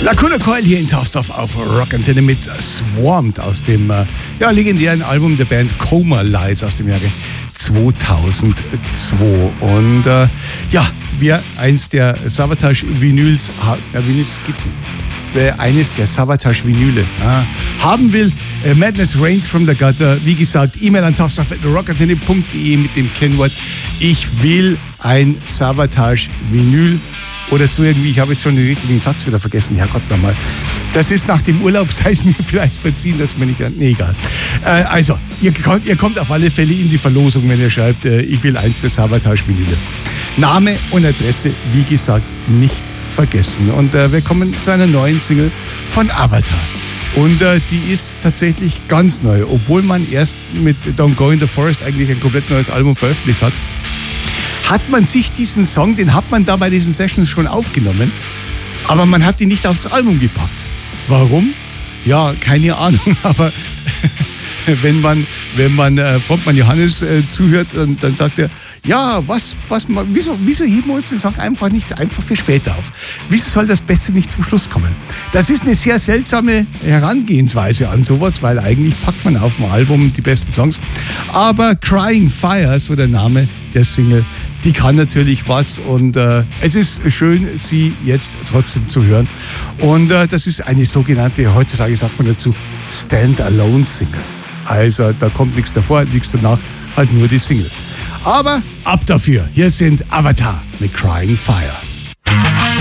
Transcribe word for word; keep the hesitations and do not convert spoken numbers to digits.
Lacuna Coil hier in Tausdorf auf Rockantenne mit Swarmed aus dem äh, ja, legendären Album der Band Coma Lies aus dem Jahre zweitausendzwei. Und äh, ja, wer eins der Savatage-Vinyls, äh, Vinyls gibt, wer eines der Savatage-Vinyle äh, haben will, äh, Madness Reigns from the Gutter, wie gesagt, E-Mail an tausdorf at rockantenne punkt de mit dem Kennwort ich will ein Savatage-Vinyl. Oder so irgendwie, ich habe jetzt schon den richtigen Satz wieder vergessen. Herrgott nochmal. Das ist nach dem Urlaub, sei es mir vielleicht verziehen, dass man nicht... Nee, egal. Äh, also, ihr, ihr kommt auf alle Fälle in die Verlosung, wenn ihr schreibt, äh, ich will eins der Savatage-Vinyle. Name und Adresse, wie gesagt, nicht vergessen. Und äh, wir kommen zu einer neuen Single von Avatar. Und äh, die ist tatsächlich ganz neu. Obwohl man erst mit Don't Go in the Forest eigentlich ein komplett neues Album veröffentlicht hat, hat man sich diesen Song, den hat man da bei diesen Sessions schon aufgenommen, aber man hat ihn nicht aufs Album gepackt. Warum? Ja, keine Ahnung, aber wenn man, wenn man äh, Frontmann Johannes äh, zuhört, dann, dann sagt er, ja, was, was, wieso, wieso heben wir uns den Song einfach nicht einfach für später auf? Wieso soll das Beste nicht zum Schluss kommen? Das ist eine sehr seltsame Herangehensweise an sowas, weil eigentlich packt man auf dem Album die besten Songs. Aber Crying Fire, so der Name der Single, die kann natürlich was und äh, es ist schön, sie jetzt trotzdem zu hören. Und äh, das ist eine sogenannte, heutzutage sagt man dazu, Stand-Alone-Single. Also da kommt nichts davor, nichts danach, halt nur die Single. Aber ab dafür, hier sind Avatar mit Crying Fire.